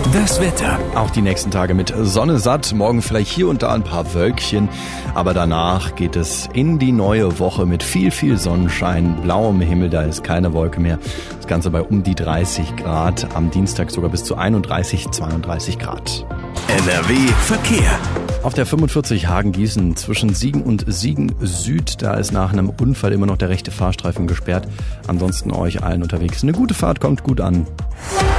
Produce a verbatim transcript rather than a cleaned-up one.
Das Wetter. Auch die nächsten Tage mit Sonne satt, morgen vielleicht hier und da ein paar Wölkchen, aber danach geht es in die neue Woche mit viel, viel Sonnenschein, blauem Himmel, da ist keine Wolke mehr. Das Ganze bei um die dreißig Grad, am Dienstag sogar bis zu einunddreißig, zweiunddreißig Grad. N R W Verkehr. Auf der fünfundvierzig Hagen-Gießen zwischen Siegen und Siegen Süd, da ist nach einem Unfall immer noch der rechte Fahrstreifen gesperrt. Ansonsten euch allen unterwegs eine gute Fahrt, kommt gut an.